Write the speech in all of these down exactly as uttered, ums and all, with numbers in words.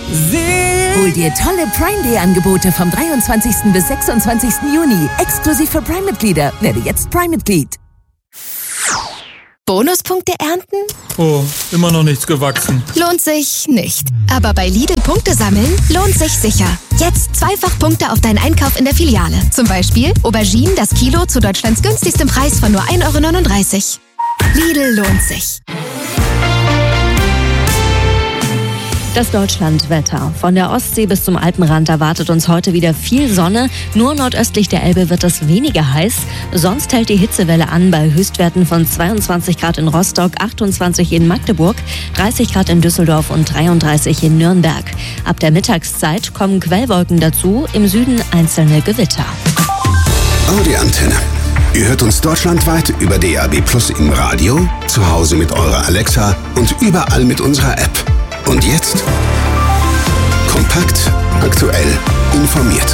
Hol dir tolle Prime Day Angebote vom dreiundzwanzigsten bis sechsundzwanzigsten Juni. Exklusiv für Prime-Mitglieder. Werde jetzt Prime-Mitglied. Bonuspunkte ernten? Oh, immer noch nichts gewachsen. Lohnt sich nicht. Aber bei Lidl Punkte sammeln lohnt sich sicher. Jetzt zweifach Punkte auf deinen Einkauf in der Filiale. Zum Beispiel Auberginen das Kilo zu Deutschlands günstigstem Preis von nur ein Euro neununddreißig. Lidl lohnt sich. Das Deutschlandwetter. Von der Ostsee bis zum Alpenrand erwartet uns heute wieder viel Sonne. Nur nordöstlich der Elbe wird es weniger heiß. Sonst hält die Hitzewelle an bei Höchstwerten von zweiundzwanzig Grad in Rostock, achtundzwanzig in Magdeburg, dreißig Grad in Düsseldorf und dreiunddreißig in Nürnberg. Ab der Mittagszeit kommen Quellwolken dazu, im Süden einzelne Gewitter. Audi Antenne. Ihr hört uns deutschlandweit über D A B Plus im Radio, zu Hause mit eurer Alexa und überall mit unserer App. Und jetzt kompakt, aktuell, informiert.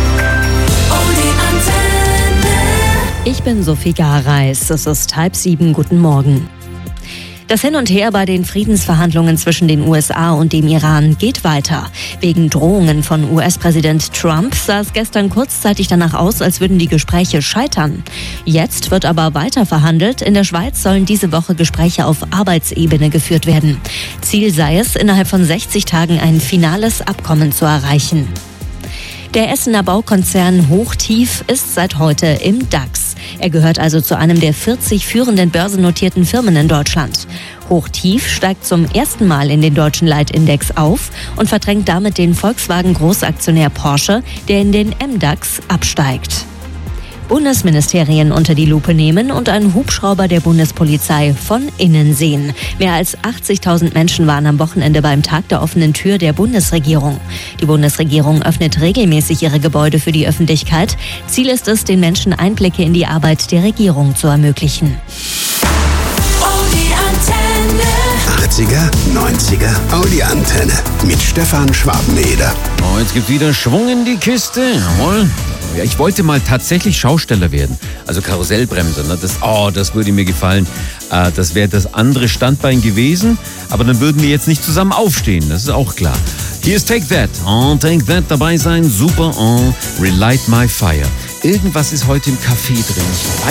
Ich bin Sophie Gareis. Es ist halb sieben. Guten Morgen. Das Hin und Her bei den Friedensverhandlungen zwischen den U S A und dem Iran geht weiter. Wegen Drohungen von U S-Präsident Trump sah es gestern kurzzeitig danach aus, als würden die Gespräche scheitern. Jetzt wird aber weiter verhandelt. In der Schweiz sollen diese Woche Gespräche auf Arbeitsebene geführt werden. Ziel sei es, innerhalb von sechzig Tagen ein finales Abkommen zu erreichen. Der Essener Baukonzern Hochtief ist seit heute im DAX. Er gehört also zu einem der vierzig führenden börsennotierten Firmen in Deutschland. Hochtief steigt zum ersten Mal in den deutschen Leitindex auf und verdrängt damit den Volkswagen-Großaktionär Porsche, der in den M DAX absteigt. Bundesministerien unter die Lupe nehmen und einen Hubschrauber der Bundespolizei von innen sehen. Mehr als achtzigtausend Menschen waren am Wochenende beim Tag der offenen Tür der Bundesregierung. Die Bundesregierung öffnet regelmäßig ihre Gebäude für die Öffentlichkeit. Ziel ist es, den Menschen Einblicke in die Arbeit der Regierung zu ermöglichen. achtziger, neunziger, Audi Antenne mit Stefan Schwabeneder. Oh, jetzt gibt wieder Schwung in die Kiste. Jawohl. Ja, ich wollte mal tatsächlich Schausteller werden. Also Karussellbremser. Ne? Das, oh, das würde mir gefallen. Äh, das wäre das andere Standbein gewesen. Aber dann würden wir jetzt nicht zusammen aufstehen. Das ist auch klar. Hier ist Take That. Oh, Take That dabei sein. Super. Oh, Relight My Fire. Irgendwas ist heute im Café drin. Ich weiß